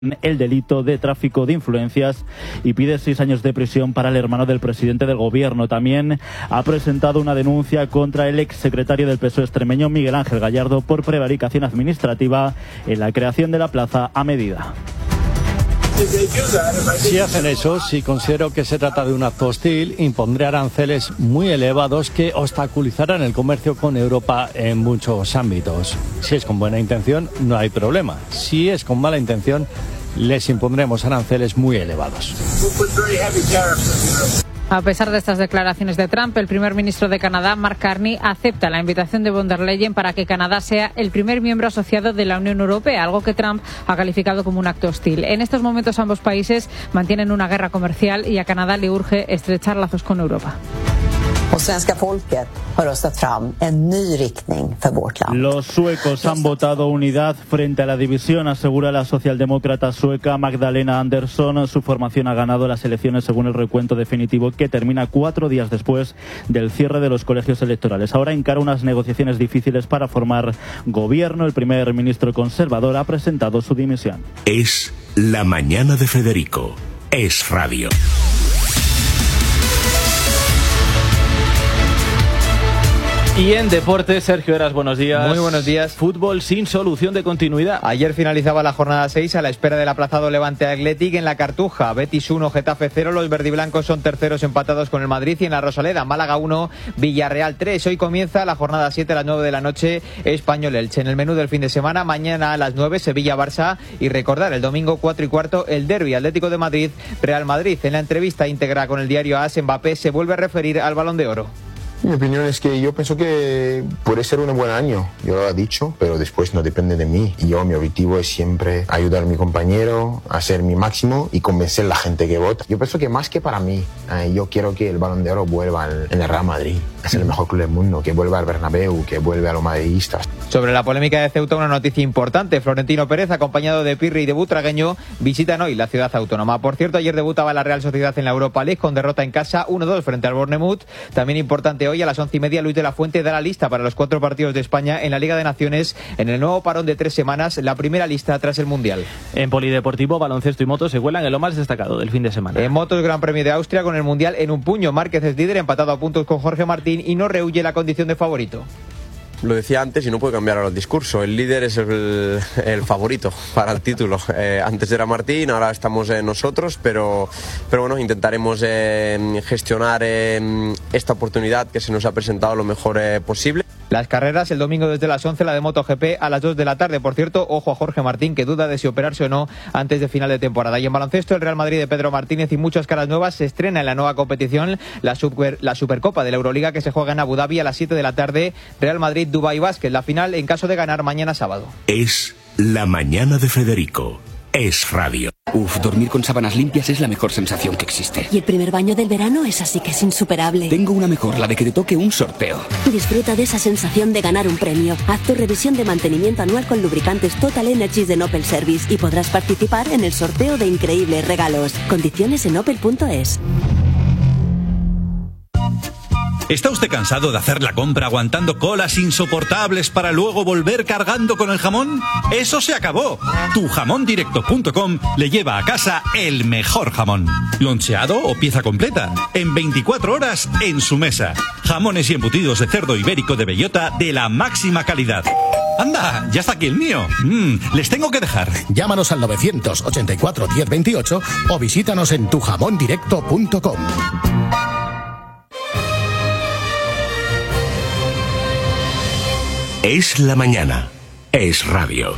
el delito de tráfico de influencias y pide 6 años de prisión para el hermano del presidente del gobierno. También ha presentado una denuncia contra el exsecretario del PSOE extremeño Miguel Ángel Gallardo por prevaricación administrativa en la creación de la plaza a medida. Si hacen eso, si considero que se trata de un acto hostil, impondré aranceles muy elevados que obstaculizarán el comercio con Europa en muchos ámbitos. Si es con buena intención, no hay problema. Si es con mala intención, les impondremos aranceles muy elevados. A pesar de estas declaraciones de Trump, el primer ministro de Canadá, Mark Carney, acepta la invitación de von der Leyen para que Canadá sea el primer miembro asociado de la Unión Europea, algo que Trump ha calificado como un acto hostil. En estos momentos ambos países mantienen una guerra comercial y a Canadá le urge estrechar lazos con Europa. Los suecos han votado unidad frente a la división, asegura la socialdemócrata sueca Magdalena Andersson. Su formación ha ganado las elecciones según el recuento definitivo que termina 4 días después del cierre de los colegios electorales. Ahora encara unas negociaciones difíciles para formar gobierno. El primer ministro conservador ha presentado su dimisión. Es la mañana de Federico. Es radio. Y en deportes, Sergio Heras, buenos días. Muy buenos días. Fútbol sin solución de continuidad. Ayer finalizaba la jornada 6 a la espera del aplazado Levante Athletic en la Cartuja. Betis 1, Getafe 0. Los verdiblancos son terceros empatados con el Madrid y en la Rosaleda. Málaga 1, Villarreal 3. Hoy comienza la jornada 7 a las 9 de la noche. Español Elche. En el menú del fin de semana, mañana a las 9, Sevilla-Barça. Y recordar, el domingo 4 y cuarto, el derbi Atlético de Madrid, Real Madrid. En la entrevista íntegra con el diario AS, Mbappé se vuelve a referir al Balón de Oro. Mi opinión es que yo pienso que puede ser un buen año, yo lo he dicho, pero después no depende de mí. Y mi objetivo es siempre ayudar a mi compañero, hacer mi máximo y convencer a la gente que vota. Yo pienso que más que para mí, yo quiero que el Balón de Oro vuelva en el Real Madrid. Es el mejor club del mundo, que vuelva al Bernabéu, que vuelva a los madridistas. Sobre la polémica de Ceuta, una noticia importante. Florentino Pérez, acompañado de Pirri y de Butragueño, visitan hoy la ciudad autónoma. Por cierto, ayer debutaba la Real Sociedad en la Europa League con derrota en casa 1-2 frente al Bournemouth. También importante hoy a las 11:30, Luis de la Fuente da la lista para los 4 partidos de España en la Liga de Naciones en el nuevo parón de 3 semanas, la primera lista tras el Mundial. En polideportivo, baloncesto y moto se cuelan en lo más destacado del fin de semana. En motos, Gran Premio de Austria con el Mundial en un puño. Márquez es líder, empatado a puntos con Jorge Martín y no rehuye la condición de favorito. Lo decía antes y no puede cambiar ahora el discurso. El líder es el favorito para el título. Antes era Martín, ahora estamos nosotros, pero bueno, intentaremos gestionar esta oportunidad que se nos ha presentado lo mejor posible. Las carreras el domingo desde las 11, la de MotoGP a las 2 de la tarde. Por cierto, ojo a Jorge Martín, que duda de si operarse o no antes de final de temporada. Y en baloncesto, el Real Madrid de Pedro Martínez y muchas caras nuevas se estrena en la nueva competición, la Supercopa de la Euroliga, que se juega en Abu Dhabi a las 7 de la tarde. Real Madrid, Dubái Basket, la final en caso de ganar mañana sábado. Es la mañana de Federico. Es radio. Dormir con sábanas limpias es la mejor sensación que existe. Y el primer baño del verano es así que es insuperable. Tengo una mejor, la de que te toque un sorteo. Disfruta de esa sensación de ganar un premio. Haz tu revisión de mantenimiento anual con lubricantes Total Energies de Opel Service y podrás participar en el sorteo de increíbles regalos. Condiciones en opel.es. ¿Está usted cansado de hacer la compra aguantando colas insoportables para luego volver cargando con el jamón? ¡Eso se acabó! Tujamondirecto.com le lleva a casa el mejor jamón. Loncheado o pieza completa. En 24 horas en su mesa. Jamones y embutidos de cerdo ibérico de bellota de la máxima calidad. ¡Anda! ¡Ya está aquí el mío! Les tengo que dejar. Llámanos al 984 1028 o visítanos en tujamondirecto.com. Es la mañana. Es radio.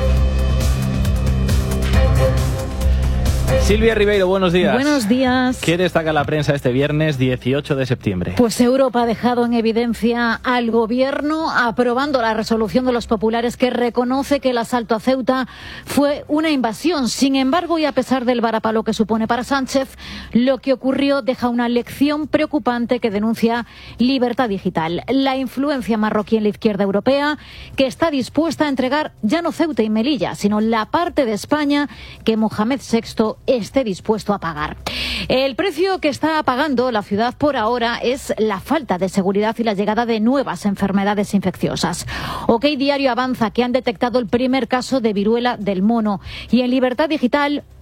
Silvia Ribeiro, buenos días. Buenos días. ¿Qué destaca la prensa este viernes 18 de septiembre? Pues Europa ha dejado en evidencia al gobierno aprobando la resolución de los populares que reconoce que el asalto a Ceuta fue una invasión. Sin embargo, y a pesar del varapalo que supone para Sánchez, lo que ocurrió deja una lección preocupante que denuncia Libertad Digital. La influencia marroquí en la izquierda europea, que está dispuesta a entregar ya no Ceuta y Melilla, sino la parte de España que Mohamed VI esté dispuesto a pagar. El precio que está pagando la ciudad por ahora es la falta de seguridad y la llegada de nuevas enfermedades infecciosas. OK Diario avanza que han detectado el primer caso de viruela del mono y en Libertad Digital